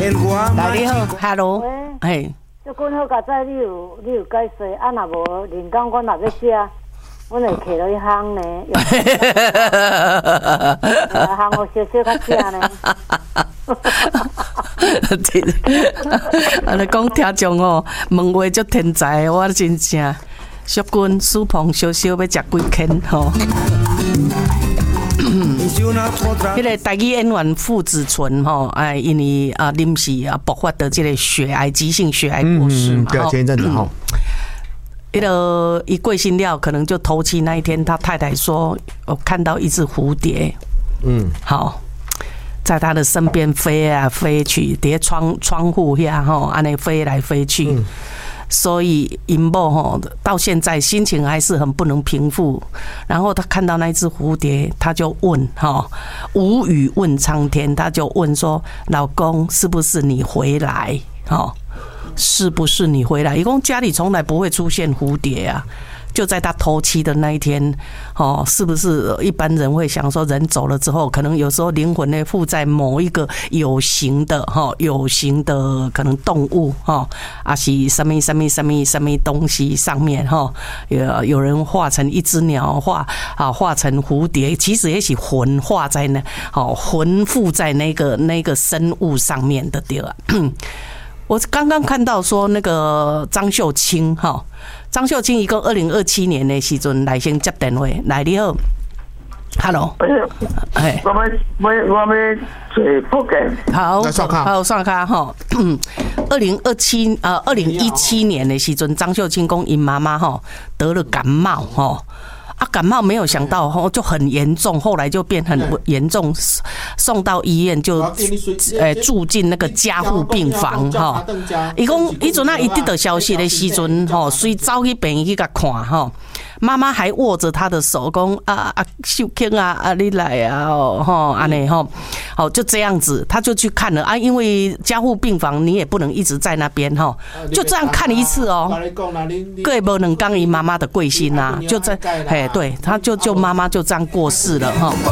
来你好 ，Hello， 嘿。 即阮好佳哉，你有解释，啊若无连讲阮若要写，阮会摕落去烘呢，烘互小小较正呢。 你讲听众哦，问话足天才，我真正淑君苏鹏小小要食几斤吼。迄个台语演员傅子纯吼，哎，因为临时爆发的这个血癌，急性血癌过世嘛。 对，前一阵子吼。 一过身了，可能就头七那一天，他太太说，我看到一只蝴蝶，好，在他的身边飞啊飞去，在窗户下吼，安尼飞来飞去。所以因某吼到现在心情还是很不能平复。然后他看到那只蝴蝶，他就问哈，无语问苍天，他就问说：“老公，是不是你回来？哈，是不是你回来？”一共家里从来不会出现蝴蝶啊。就在他头七的那一天，哦，是不是一般人会想说，人走了之后，可能有时候灵魂呢附在某一个有形的可能动物哈，啊是什么东西上面哈，有人化成一只鸟，化成蝴蝶，其实也是魂化在那，魂附在那个生物上面的对吧？我刚刚看到说那个张秀清哈，张秀清一共2027年的时阵来先接电话，来你好 ，Hello， 哎， 我们做福建， 好刷卡哈，2017年的时阵，张秀清讲因妈妈哈得了感冒哈。感冒没有想到就很严重，后来就变很严重，送到医院就住进那个加护病房哈。伊讲伊阵伊得到消息的时阵随走去病院去甲看哈。妈妈还握着他的手，讲秀卿你来安尼就这样子，他就去看了啊。因为加护病房你也不能一直在那边就这样看一次哦。过无2天，伊妈妈的贵姓就在对，他就妈妈就这样过世了哈。